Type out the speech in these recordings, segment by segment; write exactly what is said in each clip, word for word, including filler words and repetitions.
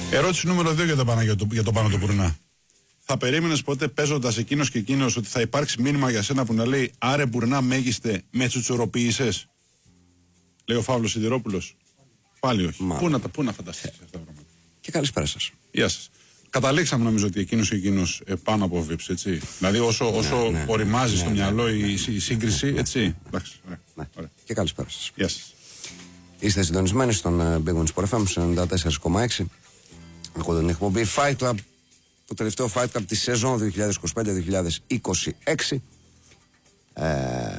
Ερώτηση νούμερο δύο για τον Πάνο, για το, για το Πάνο του Μπουρνά. Θα περίμενες ποτέ παίζοντας εκείνος και εκείνος ότι θα υπάρξει μήνυμα για σένα που να λέει άρε Μπουρνά μέγιστε, με τσουτσουροποίησες? Λέει ο Φαύλος Σιδηρόπουλος. Πάλι όχι. Πού να, πού να φανταστείς αυτά τα πράγματα. Και καλησπέρα σας. Γεια σας. Καταλήξαμε νομίζω ότι εκείνος και εκείνος ε, πάνω από βίψη, έτσι. Δηλαδή όσο, όσο ναι, ναι, οριμάζει ναι, στο ναι, μυαλό ναι, η, ναι, η σύγκριση, ναι, έτσι. Ναι, Εντάξει, ωραία, ναι. ωραία. Και καλησπέρα σας. Γεια σας. Είστε συντονισμένοι στον Big Win Sport εφ εμ ενενήντα τέσσερα κόμμα έξι. Ακούτε την εκπομπή Fight Club, το τελευταίο Fight Club της σεζόν δύο χιλιάδες είκοσι πέντε δύο χιλιάδες είκοσι έξι. Ε,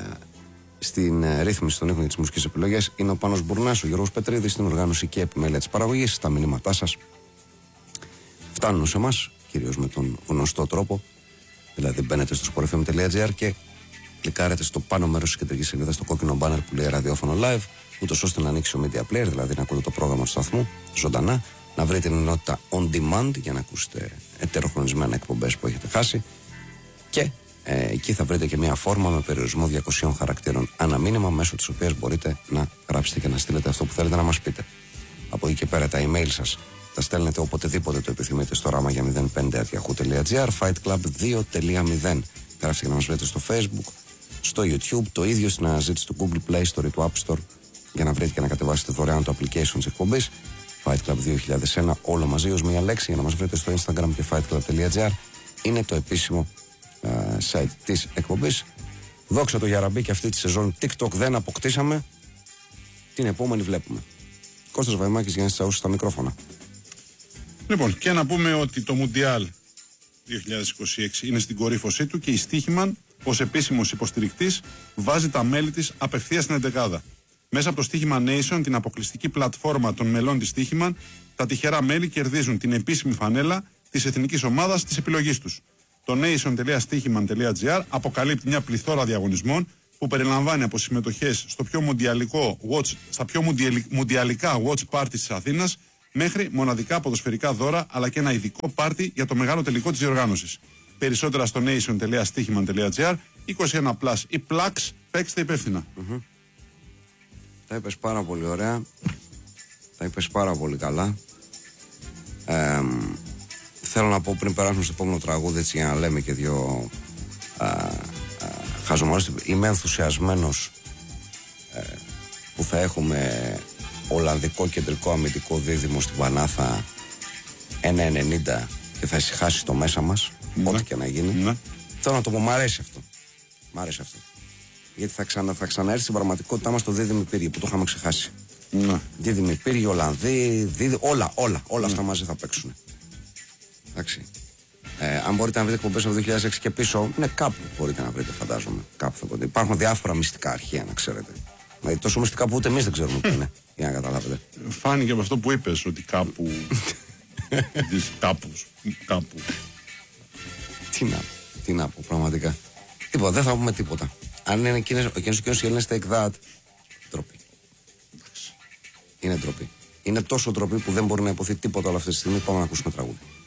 στην ε, ρύθμιση των ήχων και τις μουσικές επιλογές είναι ο Πάνος Μπουρνάς, ο Γιώργος Πετρίδης, στην οργάνωση και επιμέλεια της παραγωγής. Τα μηνύματά σας φτάνουν σε εμάς, κυρίως με τον γνωστό τρόπο. Δηλαδή μπαίνετε στο sport f m τελεία g r και κλικάρετε στο πάνω μέρος της κεντρικής σελίδας στο κόκκινο banner που λέει ραδιόφωνο live, ούτως ώστε να ανοίξει ο media player, δηλαδή να ακούτε το πρόγραμμα του σταθμού ζωντανά, να βρείτε την ενότητα on demand για να ακούσετε ετεροχρονισμένα εκπομπές που έχετε χάσει και ε, εκεί θα βρείτε και μια φόρμα με περιορισμό διακοσίων χαρακτήρων ανά μήνυμα, μέσω της οποίας μπορείτε να γράψετε και να στείλετε αυτό που θέλετε να μας πείτε. Από εκεί και πέρα τα email σας τα στέλνετε οποτεδήποτε το επιθυμείτε στο ράμα για μηδέν πέντε at yahoo τελεία gr, Fight Club δύο τελεία μηδέν. Γράψτε και να μας βρείτε στο Facebook, στο YouTube, το ίδιο στην αναζήτηση του Google Play Store ή του App Store για να βρείτε και να κατεβάσετε δωρεάν το application της εκπομπής Fight Club δύο χιλιάδες ένα, όλο μαζί ως μία λέξη, για να μας βρείτε στο Instagram και fightclub τελεία gr. Είναι το επίσημο uh, site της εκπομπής. Δόξα τω Γιαραμπή, και αυτή τη σεζόν TikTok δεν αποκτήσαμε. Την επόμενη βλέπουμε. Κώστας Βαϊμάκης, Γιάννης Τσαούσης στα μικρόφωνα. Λοιπόν, και να πούμε ότι το Μουντιάλ δύο χιλιάδες είκοσι έξι είναι στην κορύφωσή του και η Στίχημαν ως επίσημος υποστηρικτής βάζει τα μέλη της απευθείας στην εντεκάδα. Μέσα από το Στίχημαν Nation, την αποκλειστική πλατφόρμα των μελών της Στίχημαν, τα τυχερά μέλη κερδίζουν την επίσημη φανέλα της εθνικής ομάδας της επιλογής τους. Το nation τελεία stichiman τελεία gr αποκαλύπτει μια πληθώρα διαγωνισμών που περιλαμβάνει από συμμετοχές στο πιο μουντιαλικό watch, στα πιο μουντιαλικά watch party της Αθήνας, μέχρι μοναδικά ποδοσφαιρικά δώρα, αλλά και ένα ειδικό πάρτι για το μεγάλο τελικό της διοργάνωσης. Περισσότερα στο nation τελεία stichiman τελεία gr, είκοσι ένα πλας ή πλαξ, παίξτε υπεύθυνα. Mm-hmm. Τα είπες πάρα πολύ ωραία. Τα είπες πάρα πολύ καλά. Ε, θέλω να πω πριν περάσουμε στο επόμενο τραγούδι, έτσι, για να λέμε και δύο χαζομάρες. Είμαι ενθουσιασμένος ε, που θα έχουμε Ολλανδικό κεντρικό αμυντικό δίδυμο στην Πανάθα ένα ενενήντα και θα ησυχάσει το μέσα μας, ναι, ό,τι και να γίνει. Ναι. Θέλω να το πω, μ' αρέσει αυτό. Μ' αρέσει αυτό. Γιατί θα, ξανα, θα ξαναέρθει στην πραγματικότητά μας το δίδυμο Πύργη που το είχαμε ξεχάσει. Ναι. Δίδυμο Πύργη, Ολλανδοί, δίδυ, όλα, όλα, όλα ναι. αυτά μαζί θα παίξουν. Εντάξει. Ε, αν μπορείτε να βρείτε εκπομπές από το δύο χιλιάδες έξι και πίσω, ναι, κάπου μπορείτε να βρείτε, φαντάζομαι. Κάπου θα μπορείτε. Υπάρχουν διάφορα μυστικά αρχεία, να ξέρετε. Δηλαδή τόσο μυστικά που ούτε εμείς δεν ξέρουμε που είναι. Για να καταλάβετε. Φάνηκε από αυτό που είπες, ότι κάπου. κάπου. κάπου. Τι να, τι να πω, πραγματικά. Τίποτα, δεν θα πούμε τίποτα. Αν είναι εκείνος ο εκείνος οι Έλληνες take that, ντροπή. Είναι ντροπή. Είναι τόσο ντροπή που δεν μπορεί να υποθεί τίποτα όλα αυτή τη στιγμή. Πάμε να ακούσουμε τραγούδι.